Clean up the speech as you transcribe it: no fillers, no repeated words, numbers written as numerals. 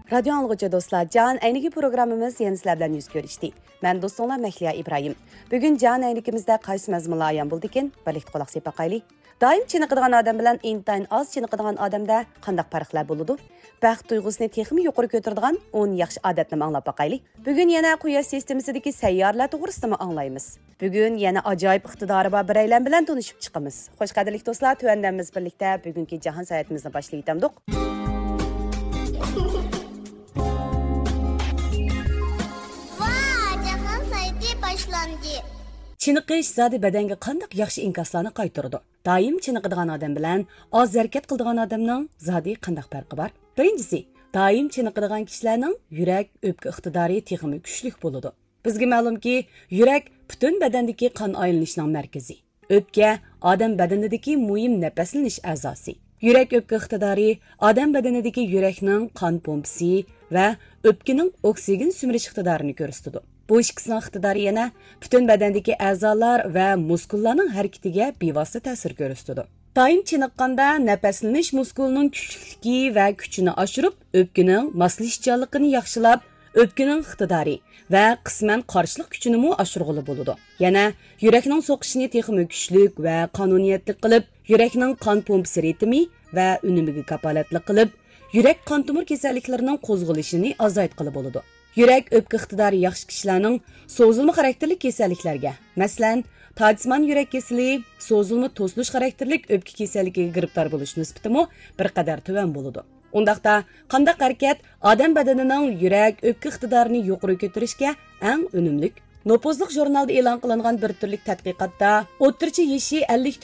Radyo anlıqıcı dostlar, Can Əyniki programımız yeni sizlərdən yüz görüşdü. Mən dostunlar Məhliya İbrahim. Bugün Can Əynikimizdə qaysı məzmunla ayan buldu ekan, birlikdə qulaq sepaqaylı. Daim çiniqidigan adam bilan intayin az çiniqidigan adamda qandaq farqlar boludu? Bəxt duygusunu texmi yuqori götürdigan 10 yaxşı adətni anlap baqaylı. Bugün yana Quyosh sistemasidagi sayyorlar to'g'risida anglaymiz. Bugün yana ajoyib iqtidori bor bir aylan bilan tanishib chiqamiz. Xo'sh qadrli do'stlar, tuvandamiz birlikda bugungi jahon saytimizni boshlaytamdik. Chiniqish zodi badanga qanday yaxshi inkoslarni qaytaradi. Doim chiniqadigan odam bilan oz harakat qiladigan odamning zodi qanday farqi bor? Birinchisi, doim chiniqadigan kishilarning yurak o'pka iqtidori texmi kuchli bo'ladi. Bizga ma'lumki, yurak butun badandagi qon aylanishining markazi. O'pka odam badanidagi muhim nafaslanish a'zosi. Yurak o'pka iqtidori odam badanidagi yurakning qon pompasi va o'pkaning oksigen sumirish iqtidorini ko'rsatadi. Bu ikkisining iqtidori yana butun badandagi a'zolar va muskullarning harakatiga bevosita ta'sir ko'rsatadi. Doim chiniqqanda nafaslanish muskulining kuchliligi va kuchini oshirib, o'pkaning moslashchanligini yaxshilab, o'pkaning iqtidori va qisman qarshilik kuchini oshirg'ili bo'ladi. Yana yurakning so'qishini texmi kuchlik va qonuniyatli qilib, yurakning qon pompasi ritmi va unumiga kapolatli qilib, yurak qon tomir kasalliklarining qo'zg'alishini azaytqili bo'ladi. Yurak o'pka iqtidori yaxshi kishilarning so'zilma xarakterli kasalliklarga, masalan, tajismon yurak kasali, so'zilma to'silish xarakterli o'pka kasalligiga giribtor bo'lish nisbati bir qadar tuvan bo'ladi. Undaqda qanday harakat odam badanining yurak o'pka iqtidorini yuqori ko'tarishga eng unumli? Nopozlik jurnalida e'lon qilingan bir turlik tadqiqotda o'ttircha yoshi 50